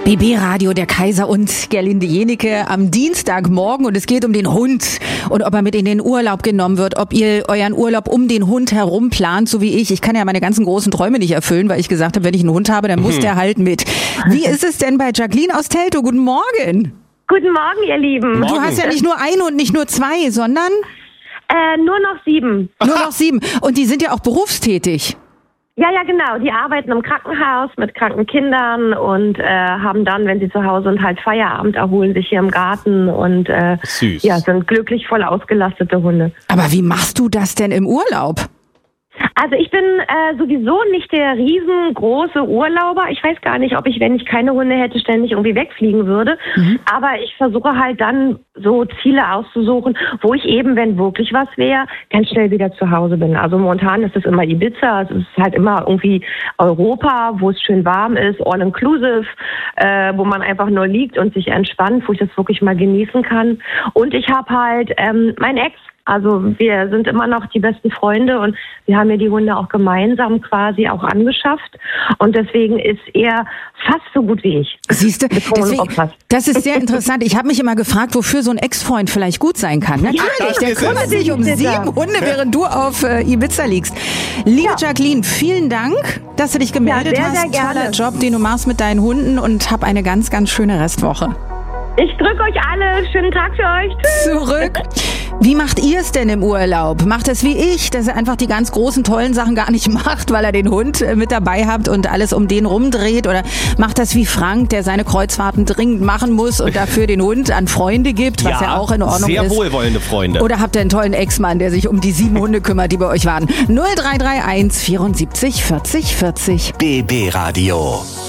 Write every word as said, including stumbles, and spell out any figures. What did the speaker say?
B B-Radio, der Kaiser und Gerlinde Jenike am Dienstagmorgen und es geht um den Hund und ob er mit in den Urlaub genommen wird, ob ihr euren Urlaub um den Hund herum plant, so wie ich. Ich kann ja meine ganzen großen Träume nicht erfüllen, weil ich gesagt habe, wenn ich einen Hund habe, dann muss mhm. der halt mit. Wie ist es denn bei Jacqueline aus Teltow? Guten Morgen. Guten Morgen, ihr Lieben. Morgen. Du hast ja nicht nur einen und nicht nur zwei, sondern? Äh, nur noch sieben. Nur noch sieben. Und die sind ja auch berufstätig. Ja, ja, genau. Die arbeiten im Krankenhaus mit kranken Kindern und äh, haben dann, wenn sie zu Hause sind, halt Feierabend, erholen sich hier im Garten und äh, Süß. Ja, sind glücklich voll ausgelastete Hunde. Aber wie machst du das denn im Urlaub? Also ich bin äh, sowieso nicht der riesengroße Urlauber. Ich weiß gar nicht, ob ich, wenn ich keine Hunde hätte, ständig irgendwie wegfliegen würde. Mhm. Aber ich versuche halt dann so Ziele auszusuchen, wo ich eben, wenn wirklich was wäre, ganz schnell wieder zu Hause bin. Also momentan ist es immer Ibiza, es ist halt immer irgendwie Europa, wo es schön warm ist, all inclusive, äh, wo man einfach nur liegt und sich entspannt, wo ich das wirklich mal genießen kann. Und ich habe halt ähm, mein Ex. Also wir sind immer noch die besten Freunde und wir haben ja die Hunde auch gemeinsam quasi auch angeschafft. Und deswegen ist er fast so gut wie ich. Siehst du, deswegen, das ist sehr interessant. Ich habe mich immer gefragt, wofür so ein Ex-Freund vielleicht gut sein kann. Natürlich, der kümmert sich um sieben Hunde, während du auf äh, Ibiza liegst. Liebe ja. Jacqueline, vielen Dank, dass du dich gemeldet ja, sehr, hast. sehr gerne. Toller Job, den du machst mit deinen Hunden und hab eine ganz, ganz schöne Restwoche. Ich drücke euch alle. Schönen Tag für euch. Tschüss. Zurück. Wie macht ihr es denn im Urlaub? Macht es wie ich, dass er einfach die ganz großen, tollen Sachen gar nicht macht, weil er den Hund mit dabei habt und alles um den rumdreht? Oder macht das wie Frank, der seine Kreuzfahrten dringend machen muss und dafür den Hund an Freunde gibt, was ja, ja auch in Ordnung sehr ist? Sehr wohlwollende Freunde. Oder habt ihr einen tollen Ex-Mann, der sich um die sieben Hunde kümmert, die bei euch waren? null drei drei eins vierundsiebzig vierzig vierzig. B B-Radio.